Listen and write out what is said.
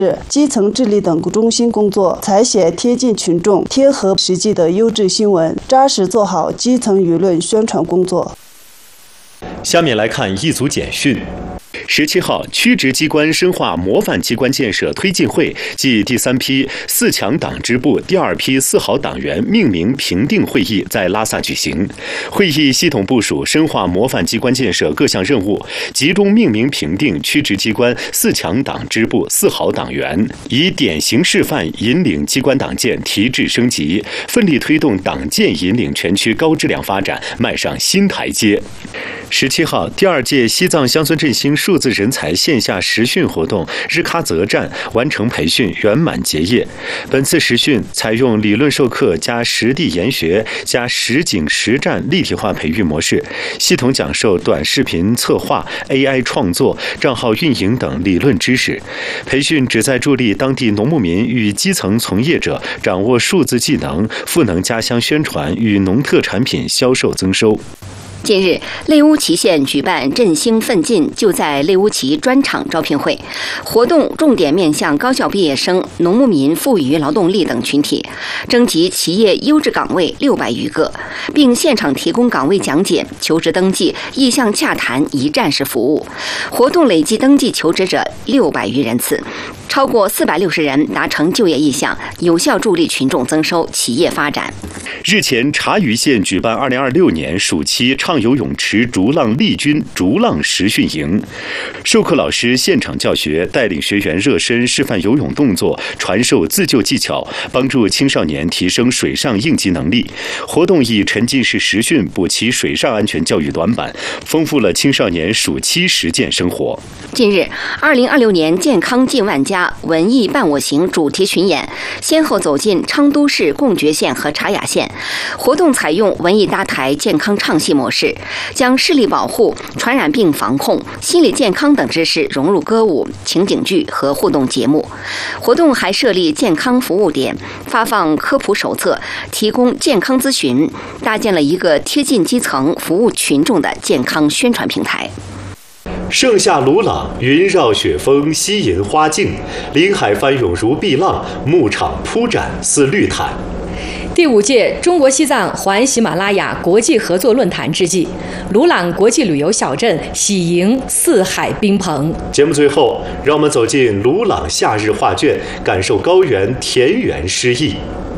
基层治理等中心工作，采写贴近群众、贴合实际的优质新闻，扎实做好基层舆论宣传工作。 下面来看一组简讯。17号，区直机关深化模范机关建设推进会暨第3批4强党支部第2批4好党员命名评定会议在拉萨举行。会议系统部署深化模范机关建设各项任务，集中命名评定区直机关4强党支部4好党员，以典型示范引领机关党建提质升级，奋力推动党建引领全区高质量发展迈上新台阶。17号，第2届西藏乡村振兴数字人才线下实训活动日喀则站完成培训圆满结业。本次实训采用理论授课加实地研学加实景实战立体化培育模式，系统讲授短视频策划、AI 创作、账号运营等理论知识。培训旨在助力当地农牧民与基层从业者掌握数字技能，赋能家乡宣传与农特产品销售增收。 近日，类乌齐县举办振兴奋进就在类乌齐专场招聘会，活动重点面向高校毕业生、农牧民、富余劳动力等群体，征集企业优质岗位600余个，并现场提供岗位讲解、求职登记、意向洽谈一站式服务。活动累计登记求职者600余人次，超过460人达成就业意向，有效助力群众增收、企业发展。 日前，察隅县举办2026年暑期畅游泳池逐浪丽军逐浪实训营，授课老师现场教学，带领学员热身示范游泳动作，传授自救技巧，帮助青少年提升水上应急能力。活动以沉浸式实训补齐水上安全教育短板，丰富了青少年暑期实践生活。 近日，2026年健康近万家文艺伴我行主题巡演先后走进昌都市贡觉县和茶雅县。活动采用文艺搭台健康唱戏模式，将视力保护、传染病防控、心理健康等知识融入歌舞、情景剧和互动节目。活动还设立健康服务点，发放科普手册，提供健康咨询，搭建了一个贴近基层、服务群众的健康宣传平台。 盛夏鲁朗，云绕雪峰，西银花径，林海翻涌如碧浪，牧场铺展似绿毯。 第5届中国西藏环喜马拉雅国际合作论坛之际，鲁朗国际旅游小镇喜迎4海宾朋。 节目最后，让我们走进鲁朗夏日画卷，感受高原田园诗意。